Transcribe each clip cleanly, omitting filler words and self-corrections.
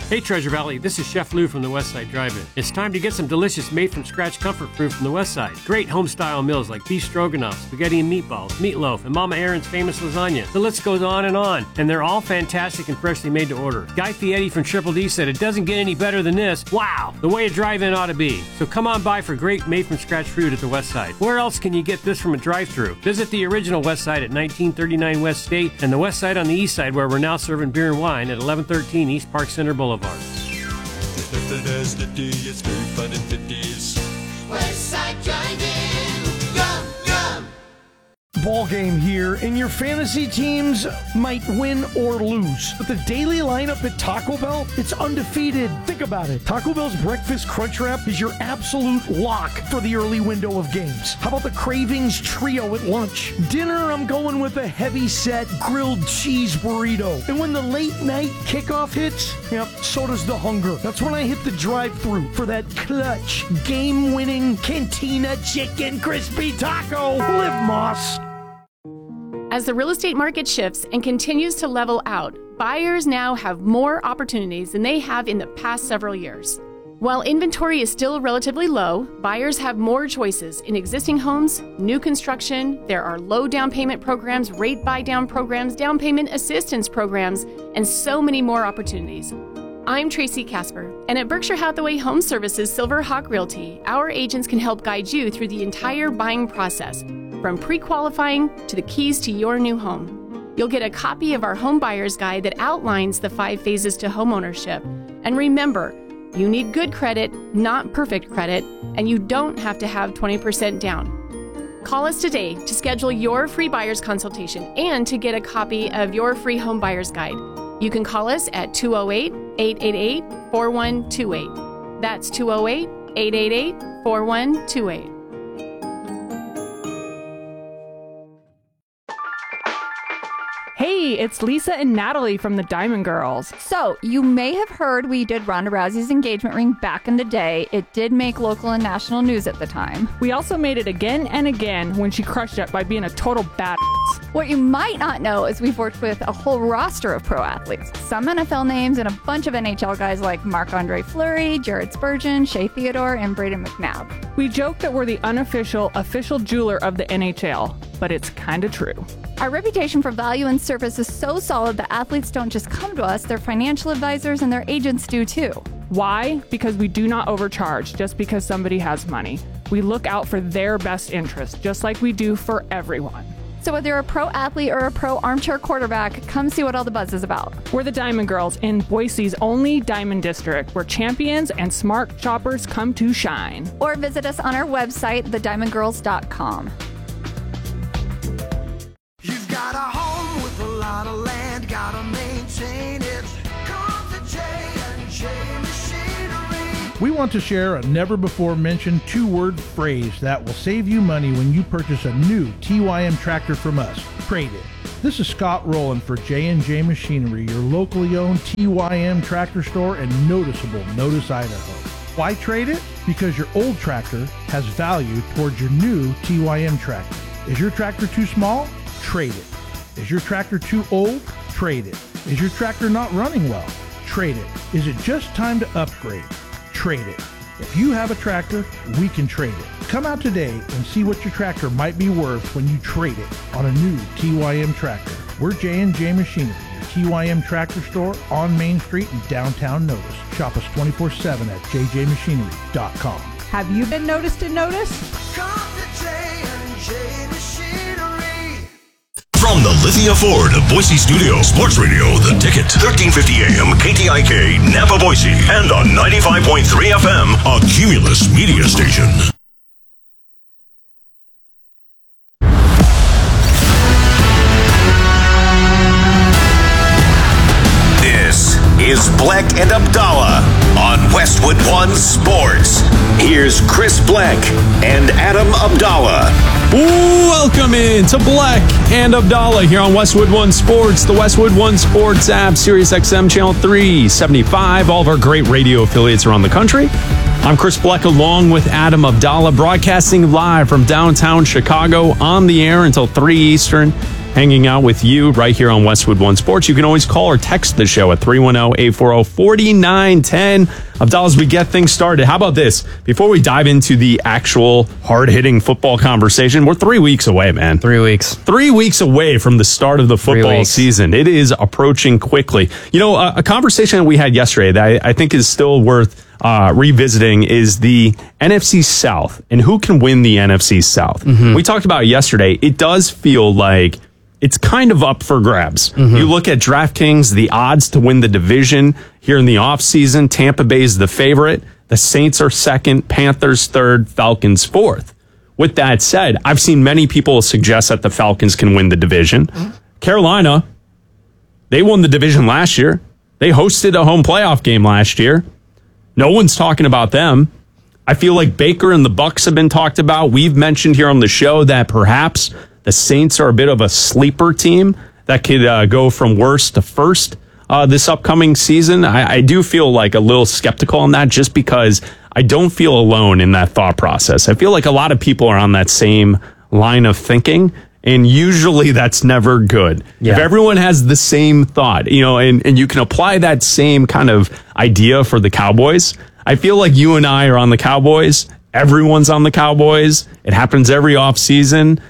Hey Treasure Valley, this is Chef Lou from the Westside Drive-In. It's time to get some delicious made-from-scratch comfort food from the Westside. Great home-style meals like beef stroganoff, spaghetti and meatballs, meatloaf, and Mama Erin's famous lasagna. The list goes on, and they're all fantastic and freshly made to order. Guy Fieri from Triple D said it doesn't get any better than this. Wow, the way a drive-in ought to be. So come on by for great made-from-scratch food at the Westside. Where else can you get this from a drive-thru? Visit the original Westside at 1939 West State and the Westside on the East Side, where we're now serving beer and wine at 1113 East Park Center Boulevard. It's very fun and Westside Drive-In, yum, yum. Ball game here, and your fantasy teams might win or lose. But the daily lineup at Taco Bell, it's undefeated. Think about it. Taco Bell's Breakfast Crunch Wrap is your absolute lock for the early window of games. How about the Cravings Trio at lunch? Dinner, I'm going with a heavy-set grilled cheese burrito. And when the late-night kickoff hits, yep, so does the hunger. That's when I hit the drive-thru for that clutch, game-winning Cantina Chicken Crispy Taco. Live Moss. As the real estate market shifts and continues to level out, buyers now have more opportunities than they have in the past several years. While inventory is still relatively low, buyers have more choices in existing homes, new construction. There are low down payment programs, rate buy down programs, down payment assistance programs, and so many more opportunities. I'm Tracy Casper, and at Berkshire Hathaway Home Services Silver Hawk Realty, our agents can help guide you through the entire buying process, from pre-qualifying to the keys to your new home. You'll get a copy of our home buyer's guide that outlines the 5 phases to homeownership. And remember, you need good credit, not perfect credit, and you don't have to have 20% down. Call us today to schedule your free buyer's consultation and to get a copy of your free home buyer's guide. You can call us at 208-888-4128. That's 208-888-4128. Hey, it's Lisa and Natalie from the Diamond Girls. So, you may have heard we did Ronda Rousey's engagement ring back in the day. It did make local and national news at the time. We also made it again and again when she crushed it by being a total badass. What you might not know is we've worked with a whole roster of pro athletes. Some NFL names and a bunch of NHL guys like Marc-Andre Fleury, Jared Spurgeon, Shea Theodore, and Braden McNabb. We joke that we're the unofficial official jeweler of the NHL, but it's kind of true. Our reputation for value and service is so solid that athletes don't just come to us, their financial advisors and their agents do too. Why? Because we do not overcharge just because somebody has money. We look out for their best interest, just like we do for everyone. So whether you're a pro athlete or a pro armchair quarterback, come see what all the buzz is about. We're the Diamond Girls in Boise's only Diamond District, where champions and smart shoppers come to shine. Or visit us on our website, thediamondgirls.com. You've got a home with a lot of land, gotta maintain it. Come to J&J Machinery. We want to share a never-before-mentioned 2-word phrase that will save you money when you purchase a new TYM tractor from us. Trade it. This is Scott Rowland for J&J Machinery, your locally owned TYM tractor store in noticeable Notice, Idaho. Why trade it? Because your old tractor has value towards your new TYM tractor. Is your tractor too small? Trade it. Is your tractor too old? Trade it. Is your tractor not running well? Trade it. Is it just time to upgrade? Trade it. If you have a tractor, we can trade it. Come out today and see what your tractor might be worth when you trade it on a new TYM tractor. We're J&J Machinery, your TYM tractor store on Main Street in downtown Notice. Shop us 24/7 at jjmachinery.com. Have you been noticed in Notice? Come to J&J Machinery. From the Lithia Ford Boise Studio, Sports Radio, The Ticket, 1350 AM, KTIK, Napa, Boise, and on 95.3 FM, a Cumulus media station. This is Black and Abdallah on Westwood One Sports. Here's Chris Black and Adam Abdallah. Welcome in to Black and Abdallah here on Westwood One Sports, the Westwood One Sports app, Sirius XM Channel 375. All of our great radio affiliates around the country. I'm Chris Black along with Adam Abdallah, broadcasting live from downtown Chicago on the air until 3 Eastern. hanging out with you right here on Westwood One Sports. You can always call or text the show at 310-840-4910. Abdallah, as we get things started, how about this? Before we dive into the actual hard-hitting football conversation, we're 3 weeks away, man. 3 weeks. 3 weeks away from the start of the football season. It is approaching quickly. You know, a conversation that we had yesterday that I think is still worth revisiting is the NFC South and who can win the NFC South. We talked about it yesterday. It does feel like it's kind of up for grabs. You look at DraftKings, the odds to win the division here in the offseason. Tampa Bay is the favorite. The Saints are second, Panthers third, Falcons fourth. With that said, I've seen many people suggest that the Falcons can win the division. Carolina, they won the division last year. They hosted a home playoff game last year. No one's talking about them. I feel like Baker and the Bucs have been talked about. We've mentioned here on the show that perhaps the Saints are a bit of a sleeper team that could go from worst to first this upcoming season. I do feel like a little skeptical on that just because I don't feel alone in that thought process. I feel like a lot of people are on that same line of thinking, and usually that's never good. Yeah. If everyone has the same thought, you know, and you can apply that same kind of idea for the Cowboys. I feel like you and I are on the Cowboys. Everyone's on the Cowboys. It happens every offseason.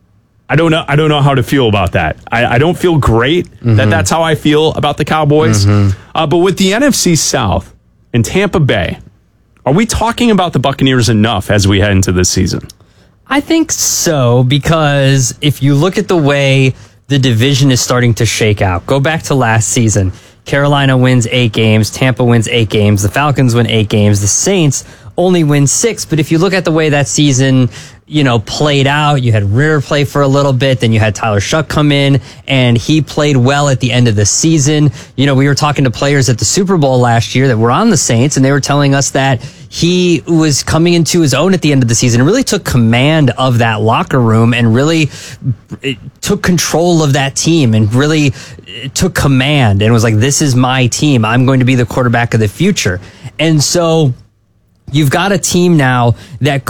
I don't know how to feel about that. I don't feel great that that's how I feel about the Cowboys. But with the NFC South and Tampa Bay, are we talking about the Buccaneers enough as we head into this season? I think so, because if you look at the way the division is starting to shake out, go back to last season. Carolina wins 8 games. Tampa wins 8 games. The Falcons win 8 games. The Saints only win 6. But if you look at the way that season, you know, played out, you had Ritter play for a little bit, then you had Tyler Shuck come in, and he played well at the end of the season. You know, we were talking to players at the Super Bowl last year that were on the Saints, and they were telling us that he was coming into his own at the end of the season, and really took command of that locker room and really took control of that team and really took command and was like, this is my team. I'm going to be the quarterback of the future. And so you've got a team now that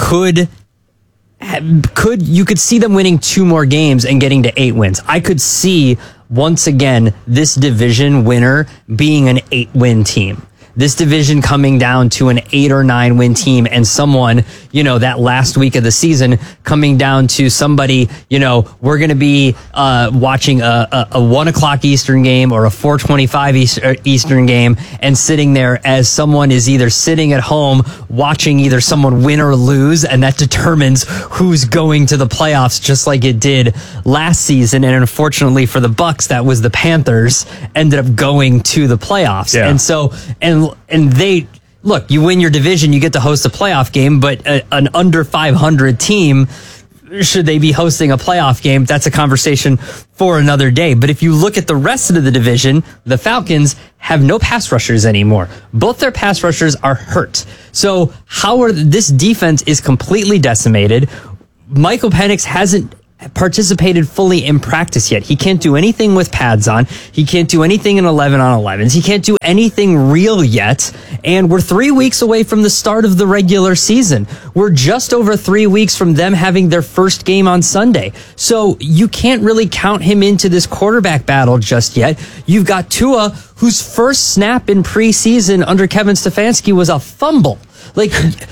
you could see them winning 2 more games and getting to 8 wins. I could see once again this division winner being an 8-win team. This division coming down to an 8 or 9 win team, and someone, you know, that last week of the season coming down to somebody, you know, we're going to be watching a 1 o'clock Eastern game or a 4:25 Eastern game, and sitting there as someone is either sitting at home watching either someone win or lose, and that determines who's going to the playoffs, just like it did last season. And unfortunately for the Bucs, that was the Panthers ended up going to the playoffs. Yeah. And so, and they, look, you win your division, you get to host a playoff game, but an under 500 team, should they be hosting a playoff game? That's a conversation for another day. But if you look at the rest of the division, the Falcons have no pass rushers anymore. Both their pass rushers are hurt. So this defense is completely decimated. Michael Penix hasn't participated fully in practice yet. He can't do anything with pads on. He can't do anything in 11-on-11s. He can't do anything real yet. And we're 3 weeks away from the start of the regular season. We're just over 3 weeks from them having their first game on Sunday. So you can't really count him into this quarterback battle just yet. You've got Tua, whose first snap in preseason under Kevin Stefanski was a fumble. Like,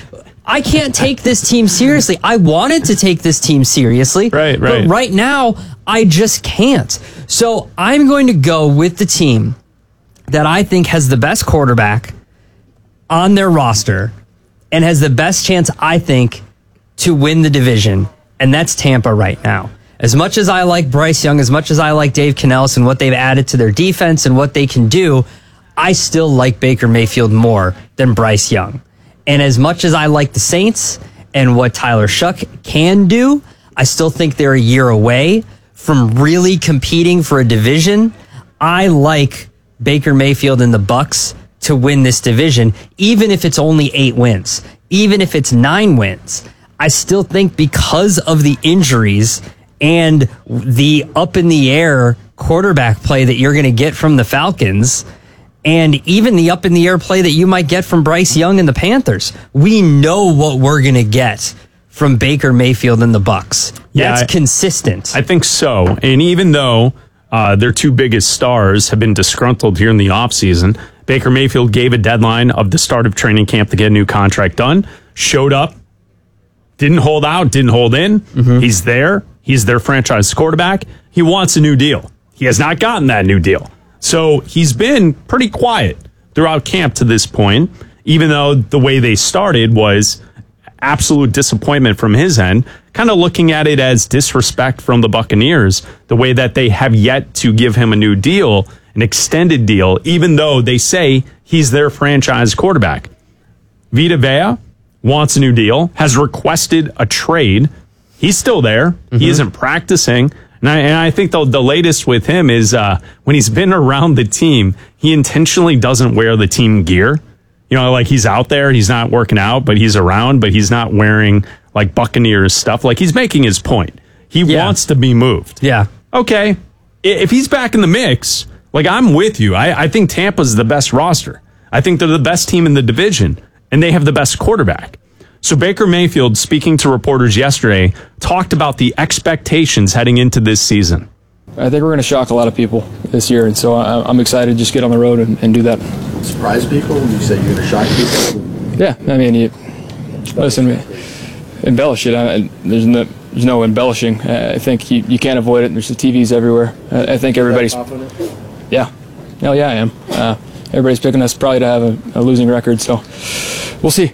I can't take this team seriously. I wanted to take this team seriously. Right. But right now, I just can't. So I'm going to go with the team that I think has the best quarterback on their roster and has the best chance, I think, to win the division. And that's Tampa right now. As much as I like Bryce Young, as much as I like Dave Canales and what they've added to their defense and what they can do, I still like Baker Mayfield more than Bryce Young. And as much as I like the Saints and what Tyler Shuck can do, I still think they're a year away from really competing for a division. I like Baker Mayfield and the Bucs to win this division, even if it's only 8 wins, even if it's 9 wins. I still think because of the injuries and the up in the air quarterback play that you're going to get from the Falcons, and even the up in the air play that you might get from Bryce Young and the Panthers, we know what we're going to get from Baker Mayfield and the Bucs. That's consistent. I think so. And even though their two biggest stars have been disgruntled here in the offseason, Baker Mayfield gave a deadline of the start of training camp to get a new contract done, showed up, didn't hold out, didn't hold in. He's there. He's their franchise quarterback. He wants a new deal. He has not gotten that new deal. So he's been pretty quiet throughout camp to this point, even though the way they started was absolute disappointment from his end, kind of looking at it as disrespect from the Buccaneers, the way that they have yet to give him a new deal, an extended deal, even though they say he's their franchise quarterback. Vita Vea wants a new deal, has requested a trade. He's still there. He isn't practicing. And I think the latest with him is when he's been around the team, he intentionally doesn't wear the team gear. You know, like he's out there, he's not working out, but he's around, but he's not wearing like Buccaneers stuff. Like he's making his point. He wants to be moved. Yeah. Okay. If he's back in the mix, like I'm with you. I think Tampa's the best roster. I think they're the best team in the division, and they have the best quarterback. So Baker Mayfield, speaking to reporters yesterday, talked about the expectations heading into this season. I think we're going to shock a lot of people this year, and so I'm excited to just get on the road and do that. Surprise people? You say you're going to shock people? Yeah, I mean, listen, embellish it. There's no embellishing. I think you can't avoid it. There's the TVs everywhere. I think everybody's... Yeah. Hell yeah, I am. Everybody's picking us probably to have a losing record, so we'll see.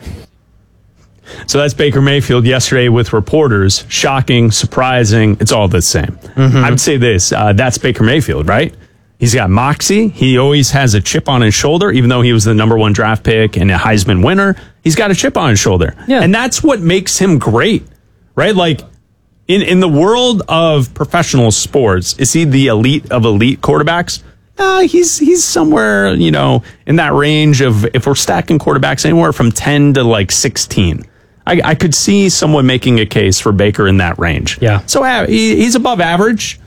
So that's Baker Mayfield yesterday with reporters. Shocking, surprising, it's all the same. I would say this, that's Baker Mayfield, right? He's got moxie. He always has a chip on his shoulder, even though he was the #1 draft pick and a Heisman winner. He's got a chip on his shoulder. Yeah. And that's what makes him great, right? Like, in the world of professional sports, is he the elite of elite quarterbacks? He's somewhere, in that range of, if we're stacking quarterbacks, anywhere from 10 to like 16. I could see someone making a case for Baker in that range. Yeah. So he's above average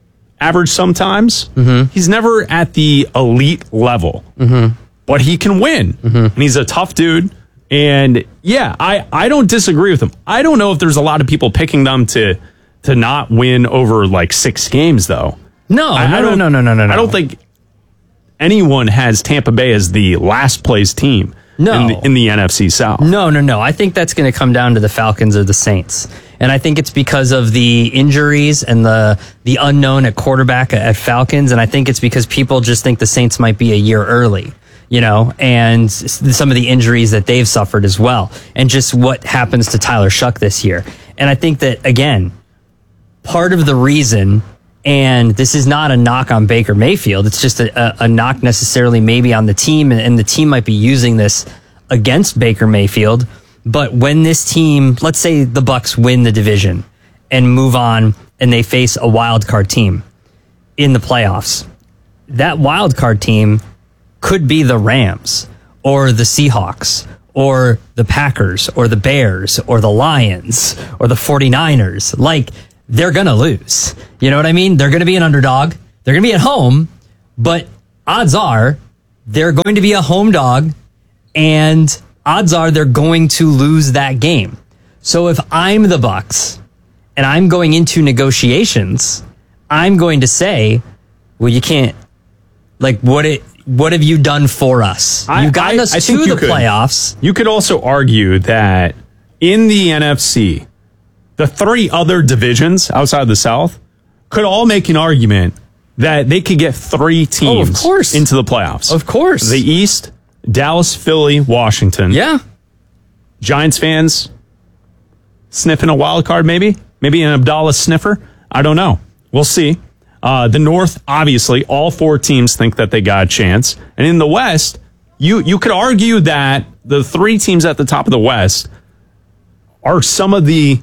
sometimes. He's never at the elite level, but he can win. And he's a tough dude. And yeah, I don't disagree with him. I don't know if there's a lot of people picking them to not win over like 6 games, though. No. I don't think anyone has Tampa Bay as the last place team. No. In the NFC South. No. I think that's going to come down to the Falcons or the Saints. And I think it's because of the injuries and the unknown at quarterback at Falcons. And I think it's because people just think the Saints might be a year early, and some of the injuries that they've suffered as well. And just what happens to Tyler Shuck this year. And I think that, again, part of the reason, and this is not a knock on Baker Mayfield, it's just a knock necessarily maybe on the team, and the team might be using this against Baker Mayfield. But when this team, let's say the Bucs win the division and move on, and they face a wild card team in the playoffs, that wild card team could be the Rams or the Seahawks or the Packers or the Bears or the Lions or the 49ers. Like, they're going to lose. You know what I mean? They're going to be an underdog. They're going to be at home, but odds are they're going to be a home dog, and odds are they're going to lose that game. So if I'm the Bucs and I'm going into negotiations, I'm going to say, well, you can't, like, what have you done for us? You've gotten us to the playoffs. You could also argue that in the NFC, the 3 other divisions outside of the South could all make an argument that they could get 3 teams into the playoffs. Of course. The East, Dallas, Philly, Washington. Yeah. Giants fans sniffing a wild card, maybe an Abdallah sniffer. I don't know. We'll see. The North, obviously, all 4 teams think that they got a chance. And in the West, you could argue that the 3 teams at the top of the West are some of the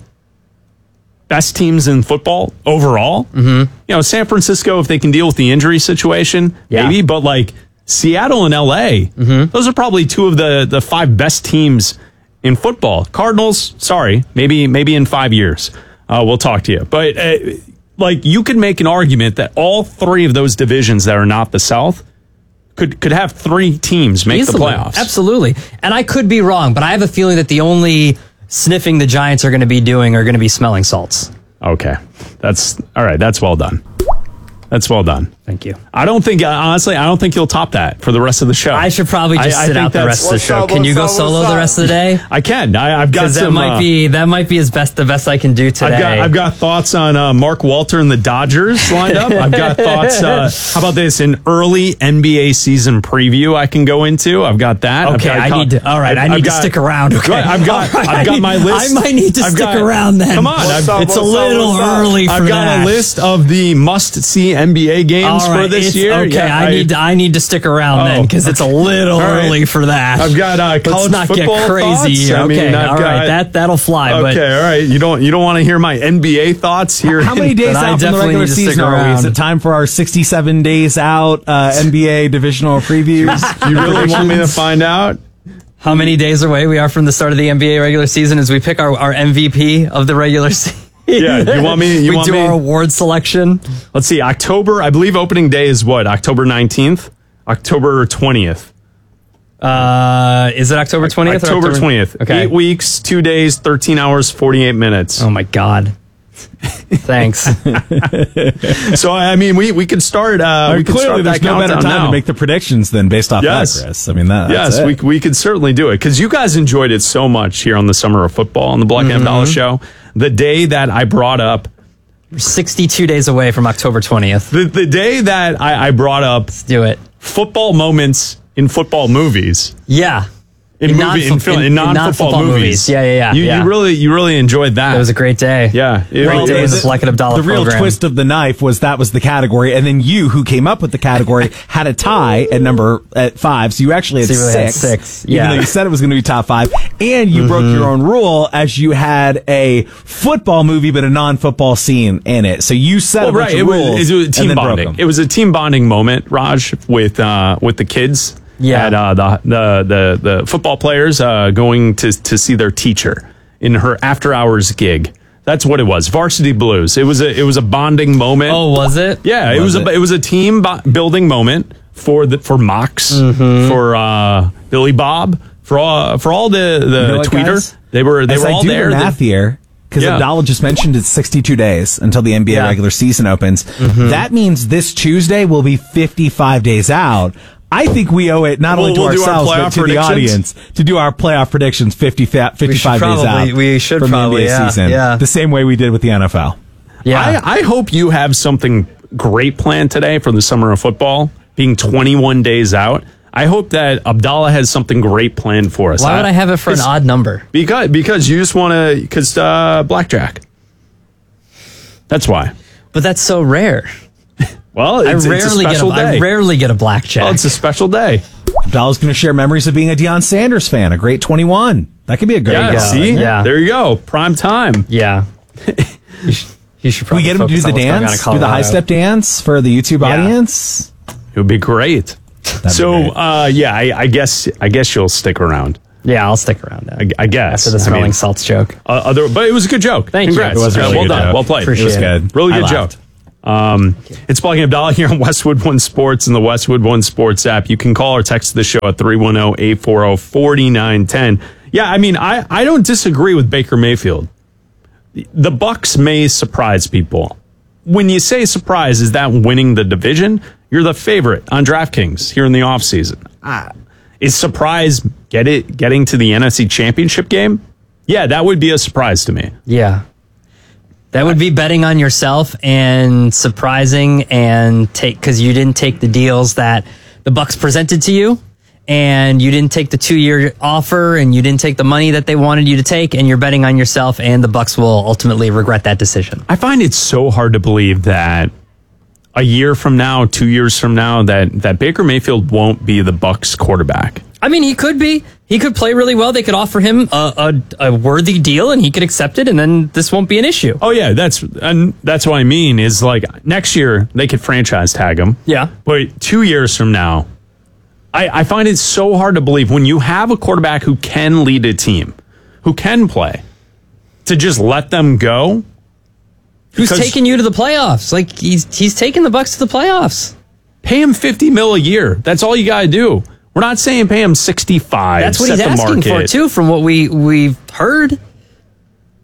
best teams in football overall. San Francisco, if they can deal with the injury situation, maybe. But like Seattle and LA, those are probably 2 of the 5 best teams in football. Cardinals, sorry, maybe in 5 years we'll talk to you. But like, you could make an argument that all 3 of those divisions that are not the South could have 3 teams make the playoffs. Absolutely. And I could be wrong, but I have a feeling that the only sniffing the Giants are going to be doing are going to be smelling salts. Okay. That's all right. That's well done. That's well done. Thank you. I don't think, honestly, I don't think you'll top that for the rest of the show. I should probably just sit out the rest of the show. Can you go solo the rest of the day? I can. I've got some. That might be the best I can do today. I've got thoughts on Mark Walter and the Dodgers lined up. I've got thoughts. How about this? An early NBA season preview I can go into. I've got that. Okay, I need to stick around. Okay, I've got my list. I might need to stick around then. Come on, it's a little early for that. I've got a list of the must-see NBA games for this year. Okay, yeah, I need to stick around then because it's a little early for that. I've got college Let's not football get crazy thoughts. here. Okay, all right, that'll fly. Okay, all right. You don't want to hear my NBA thoughts here. How many days out from the regular season are we? Is it time for our 67 days out NBA divisional previews? You really want me to find out? How many days away we are from the start of the NBA regular season as we pick our MVP of the regular season? Yeah, you want me? We do our award selection. Let's see. October, I believe opening day is what? October 19th? October 20th. Is it October 20th? October 20th. Okay. 8 weeks, 2 days, 13 hours, 48 minutes. Oh my God. Thanks. So I mean, we could start. We could clearly, start there's that no better countdown time now. to make the predictions than based off that, Chris. I mean, that's it. we could certainly do it because you guys enjoyed it so much here on the Summer of Football on the Black and Abdallah Show. The day that I brought up, 62 days away from October 20th. The day that I brought up, let's do it. Football moments in football movies. Yeah. In non-football movies. Yeah. You really enjoyed that. It was a great day. Yeah. Great day. The real twist of the knife was that was the category, and then you, who came up with the category, had a tie at 5, so you actually had six. Yeah. Even though you said it was going to be top 5, and you broke your own rule as you had a football movie but a non-football scene in it. So you set a bunch of rules. It was team bonding. It was a team bonding moment, Raj, with the kids. Yeah, the football players going to see their teacher in her after hours gig. That's what it was. Varsity Blues. It was a bonding moment. Oh, was it? Yeah, it was a team building moment for Mox, for Billy Bob, for all the tweeter. Guys? They were all do there. The math here. Because Abdallah just mentioned it's 62 days until the NBA regular season opens. That means this Tuesday will be 55 days out. I think we owe it not only to ourselves but to the audience to do our playoff predictions 55 days out. We should from probably, the NBA season. Yeah. The same way we did with the NFL. Yeah. I hope you have something great planned today for the Summer of Football, being 21 days out. I hope that Abdallah has something great planned for us. Why would I have it for an odd number? Because you just want to, because blackjack. That's why. But that's so rare. Well, it's a special day. I rarely get a blackjack. Well, it's a special day. Abdallah's going to share memories of being a Deion Sanders fan, a great 21. That could be a great go. See? Yeah. There you go. Prime time. Yeah. You should probably we get him to do the dance? Do the high step dance for the YouTube audience? It would be great. I guess you'll stick around. Yeah, I'll stick around. I guess. After the smelling salts joke. But it was a good joke. Thank Congrats. you. It was really well done. Joke. Well played. Appreciate it. Was good. Really good joke. It's Black and Abdallah here on Westwood One Sports and the Westwood One Sports app. You can call or text the show at 310-840-4910. Yeah, I mean, I don't disagree with Baker Mayfield. The Bucs may surprise people. When you say surprise, is that winning the division? You're the favorite on DraftKings here in the offseason. Is surprise getting to the NFC Championship game? Yeah, that would be a surprise to me. Yeah. That would be betting on yourself and surprising and because you didn't take the deals that the Bucs presented to you, and you didn't take the 2-year offer, and you didn't take the money that they wanted you to take, and you're betting on yourself, and the Bucs will ultimately regret that decision. I find it so hard to believe that a year from now, 2 years from now, that Baker Mayfield won't be the Bucs quarterback. I mean, he could be. He could play really well. They could offer him a worthy deal, and he could accept it, and then this won't be an issue. Oh, yeah. That's what I mean is, like, next year, they could franchise tag him. Yeah. But 2 years from now, I find it so hard to believe when you have a quarterback who can lead a team, who can play, to just let them go. Who's taking you to the playoffs? Like, he's taking the Bucs to the playoffs. Pay him $50 million a year. That's all you got to do. We're not saying pay him 65. That's what he's asking for, too, from what we've heard.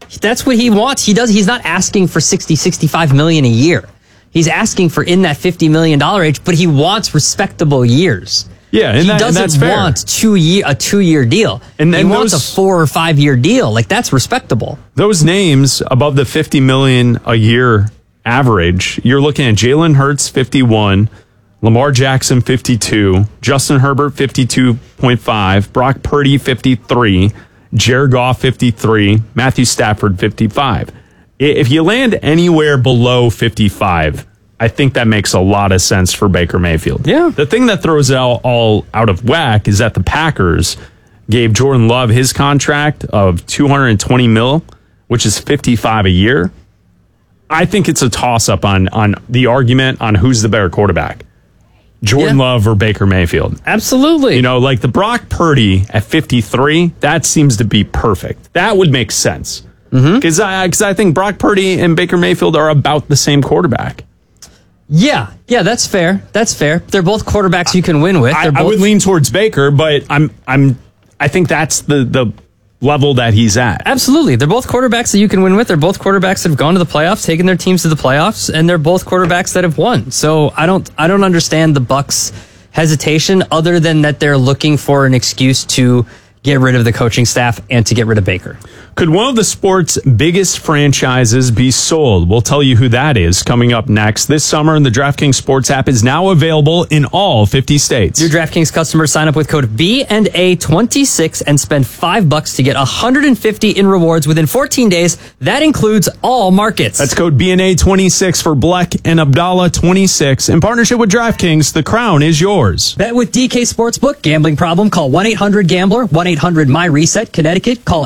That's what he wants. He's not asking for 60, 65 million a year. He's asking for in that $50 million range, but he wants respectable years. Yeah, and he that's doesn't fair. want a 2-year deal. And he wants a 4 or 5 year deal. Like, that's respectable. Those names above the $50 million a year average, you're looking at Jalen Hurts, 51, Lamar Jackson, 52, Justin Herbert, 52.5, Brock Purdy, 53, Jared Goff, 53, Matthew Stafford, 55. If you land anywhere below 55, I think that makes a lot of sense for Baker Mayfield. Yeah. The thing that throws it all out of whack is that the Packers gave Jordan Love his contract of $220 million, which is $55 a year. I think it's a toss-up on the argument on who's the better quarterback, Jordan Love or Baker Mayfield. Absolutely. You know, like the Brock Purdy at 53, that seems to be perfect. That would make sense. Because I think Brock Purdy and Baker Mayfield are about the same quarterback. Yeah, that's fair. That's fair. They're both quarterbacks you can win with. I would lean towards Baker, but I think that's the level that he's at. Absolutely. They're both quarterbacks that you can win with. They're both quarterbacks that have gone to the playoffs, taken their teams to the playoffs, and they're both quarterbacks that have won. So I don't understand the Bucs' hesitation other than that they're looking for an excuse to get rid of the coaching staff and to get rid of Baker. Could one of the sport's biggest franchises be sold? We'll tell you who that is coming up next. This summer, the DraftKings Sports app is now available in all 50 states. Your DraftKings customers sign up with code B&A26 and spend $5 to get $150 in rewards within 14 days. That includes all markets. That's code BNA26 for Bleck and Abdallah 26. In partnership with DraftKings, the crown is yours. Bet with DK Sportsbook. Gambling problem? Call 1-800-GAMBLER. 1-800-MY-RESET. Connecticut. Call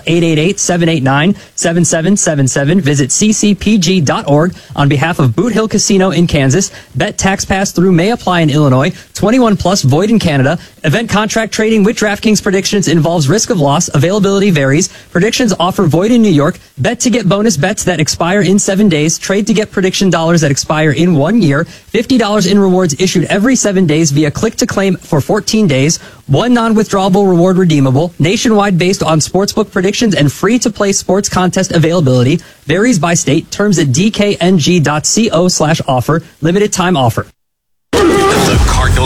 888-789-7777. Visit ccpg.org on behalf of Boot Hill Casino in Kansas. Bet tax pass through may apply in Illinois. 21 plus void in Canada. Event contract trading with DraftKings predictions involves risk of loss. Availability varies. Predictions offer void in New York. Bet to get bonus bets that expire in 7 days. Trade to get prediction dollars that expire in 1 year. $50 in rewards issued every 7 days via click to claim for 14 days. One non-withdrawable reward redeemable. Nationwide based on sportsbook predictions and free-to-play sports contest availability. Varies by state. Terms at dkng.co/offer. Limited time offer. The Cardinals